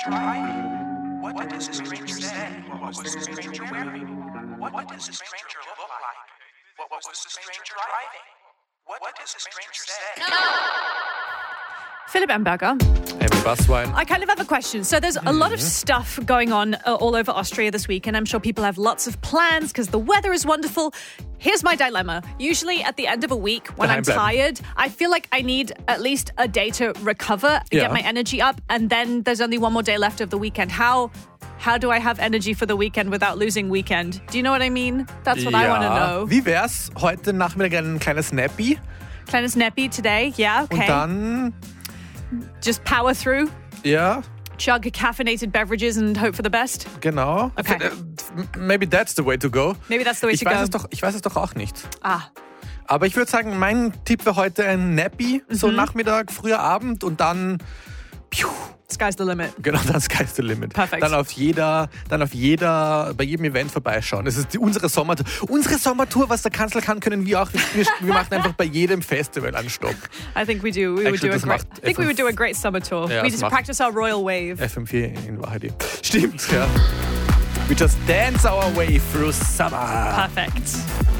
driving? What does the stranger say? What was the stranger wearing? What does the stranger look like? What was the stranger driving? What does the stranger say? Philip Amberger. Emily Basswein. I kind of have a question. So there's a lot of stuff going on all over Austria this week, and I'm sure people have lots of plans because the weather is wonderful. Here's my dilemma. Usually at the end of a week when I'm tired, I feel like I need at least a day to recover, get my energy up, and then there's only one more day left of the weekend. How do I have energy for the weekend without losing weekend? Do you know what I mean? That's what I want to know. Wie wär's heute Nachmittag ein kleines Nappy? Kleines Nappy today, yeah, okay. Und dann... Just power through? Ja. Chug caffeinated beverages and hope for the best? Genau. Okay. Maybe that's the way to go. Maybe that's the way to go. Ich weiß es doch auch nicht. Ah. Aber ich würde sagen, mein Tipp wäre heute ein Nappy, so Nachmittag, früher Abend und dann... Sky's the limit. Genau, dann Sky's the limit. Perfekt. Dann auf bei jedem Event vorbeischauen. Das ist unsere Sommertour. Unsere Sommertour, was der Kanzler kann, können wir auch. Wir machen einfach bei jedem Festival einen Stopp. I think we do. We would do a great summer tour. Ja, we just practice our royal wave. FM4 in Wahrheit. Stimmt, ja. We just dance our way through summer. Perfect.